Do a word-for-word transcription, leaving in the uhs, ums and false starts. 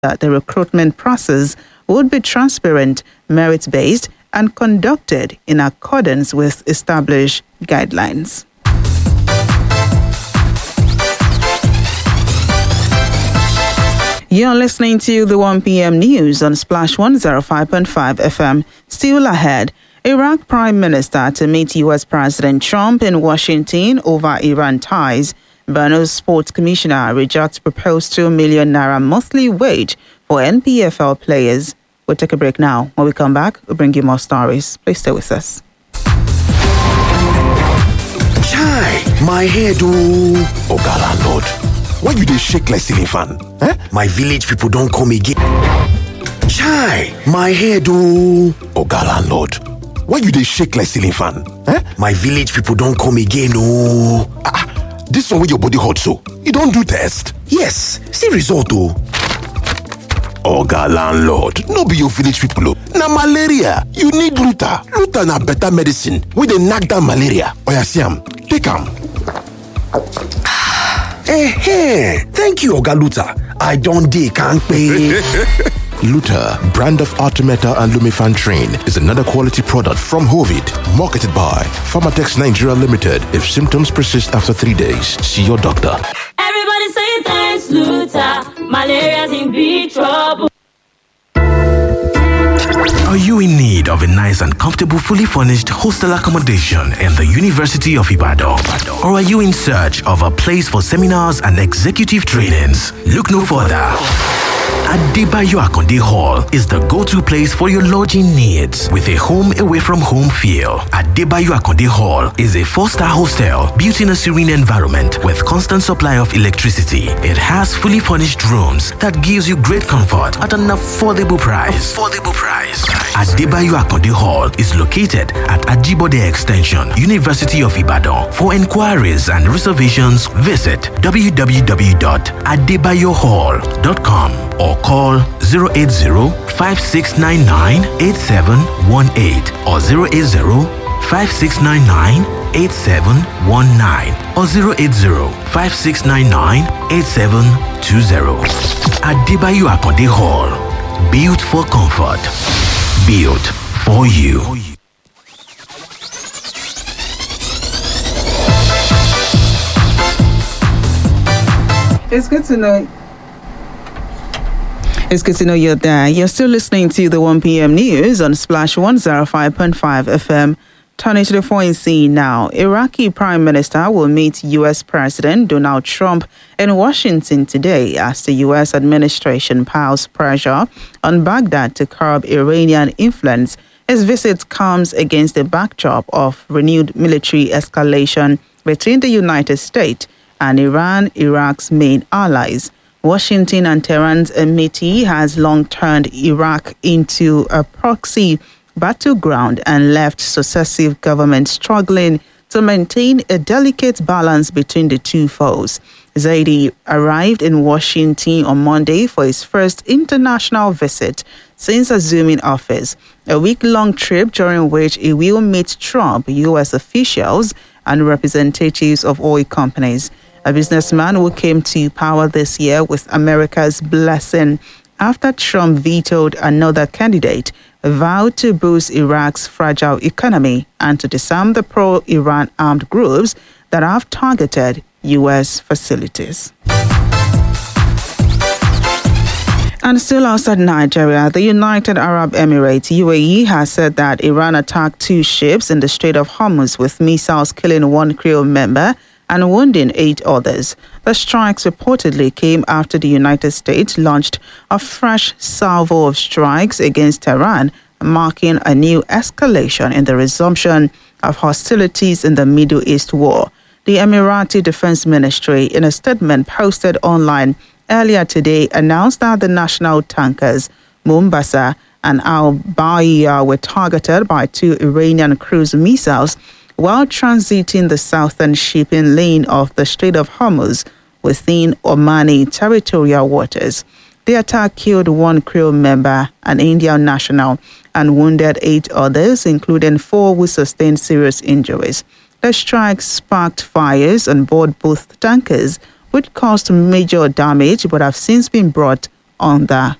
that the recruitment process would be transparent, merit-based, and conducted in accordance with established guidelines. You're listening to the one p.m. news on Splash one oh five point five F M. Still ahead, Iraq Prime Minister to meet U S President Trump in Washington over Iran ties. Borno's Sports Commissioner rejects proposed two million naira monthly wage for N P F L players. We'll take a break now. When we come back, we'll bring you more stories. Please stay with us. Chai, my head oh. Oga landlord, why you dey shake like ceiling fan? Eh? My village people don't come again. Chai, my head oh. Oga landlord, why you dey shake like ceiling fan? Eh? My village people don't come again oh. Ah, this one with your body hot so, you don't do test? Yes, see result oh. Oga landlord, no be your village people oh. Na malaria, you need Luta. Luta na better medicine wey dey knack down malaria. Oya see am, take am. Eh, thank you, Oga Luta. I don't dey kampe. Luta, brand of Artemeta and Lumifantrin, is another quality product from Hovid, marketed by Pharmatex Nigeria Limited. If symptoms persist after three days, see your doctor. Everybody say thanks, Luta. Malaria's in big trouble. Are you in need of a nice and comfortable, fully furnished hostel accommodation in the University of Ibadan? Or are you in search of a place for seminars and executive trainings? Look no further. Adebayo Akonde Hall is the go-to place for your lodging needs with a home away from home feel. Adebayo Akonde Hall is a four-star hostel built in a serene environment with constant supply of electricity. It has fully furnished rooms that gives you great comfort at an affordable price. Affordable price. Adebayo Akonde Hall is located at Ajibode Extension, University of Ibadan. For inquiries and reservations, visit w w w dot adebayo hall dot com or call zero eight zero, five six nine nine, eight seven one eight or zero eight zero, five six nine nine, eight seven one nine or zero eight zero, five six nine nine, eight seven two zero. Adebayo Akonde Hall. Built for comfort. Built for you. It's good to know. It's good to know you're there. You're still listening to the one p.m. news on Splash one oh five point five F M. Turning to the foreign scene now. Iraqi Prime Minister will meet U S President Donald Trump in Washington today as the U S administration piles pressure on Baghdad to curb Iranian influence. His visit comes against the backdrop of renewed military escalation between the United States and Iran, Iraq's main allies. Washington and Tehran's enmity has long turned Iraq into a proxy battleground and left successive governments struggling to maintain a delicate balance between the two foes. Zaidi arrived in Washington on Monday for his first international visit since assuming office, a week-long trip during which he will meet Trump, U S officials, and representatives of oil companies. A businessman who came to power this year with America's blessing after Trump vetoed another candidate, vowed to boost Iraq's fragile economy and to disarm the pro-Iran armed groups that have targeted U S facilities. And still outside Nigeria, the United Arab Emirates, U A E, has said that Iran attacked two ships in the Strait of Hormuz with missiles, killing one crew member and wounding eight others. The strikes reportedly came after the United States launched a fresh salvo of strikes against Tehran, marking a new escalation in the resumption of hostilities in the Middle East war. The Emirati Defense Ministry, in a statement posted online earlier today, announced that the national tankers Mombasa and Al Baiya were targeted by two Iranian cruise missiles while transiting the southern shipping lane of the Strait of Hormuz within Omani territorial waters. The attack killed one crew member, an Indian national, and wounded eight others, including four who sustained serious injuries. The strike sparked fires on board both tankers, which caused major damage but have since been brought on the